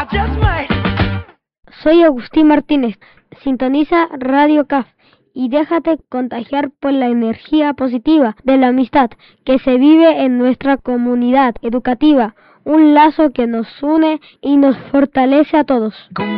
Soy Agustín Martínez. Sintoniza Radio CAF y déjate contagiar por la energía positiva de la amistad que se vive en nuestra comunidad educativa, un lazo que nos une y nos fortalece a todos.